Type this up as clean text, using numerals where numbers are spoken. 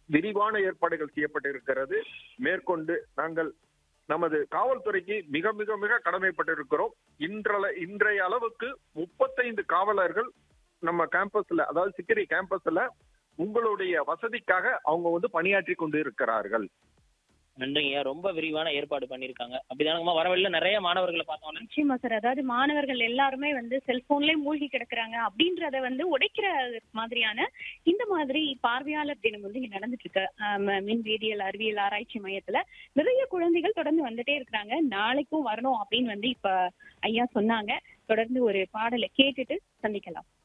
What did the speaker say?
விரிவான ஏற்பாடுகள் செய்யப்பட்டிருக்கிறது. மேற்கொண்டு நாங்கள் நமது காவல்துறைக்கு மிக மிக மிக கடமைப்பட்டிருக்கிறோம். இன்றைய அளவுக்கு 35 காவலர்கள் நம்ம கேம்பஸ்ல, அதாவது சிக்கிரி கேம்பஸ்ல உங்களுடைய வசதிக்காக அவங்க பணியாற்றி கொண்டு இருக்கிறார்கள். நன்றிங்க. ரொம்ப விரிவான ஏற்பாடு பண்ணியிருக்காங்க. அப்படிதானங்கம்மா? வர வழியில நிறைய மாணவர்களை பார்த்தோம்ல. நிச்சயமா சார். அதாவது மாணவர்கள் எல்லாருமே செல்போன்லயே மூழ்கி கிடக்குறாங்க அப்படின்றத உடைக்கிற மாதிரியான இந்த மாதிரி பார்வையாளர் தினம் இங்க நடந்துட்டு இருக்கு. மின் வேதியியல் அறிவியல் ஆராய்ச்சி மையத்துல நிறைய குழந்தைகள் தொடர்ந்து வந்துட்டே இருக்கிறாங்க. நாளைக்கும் வரணும் அப்படின்னு இப்ப ஐயா சொன்னாங்க. தொடர்ந்து ஒரு பாடலை கேட்டுட்டு சந்திக்கலாம்.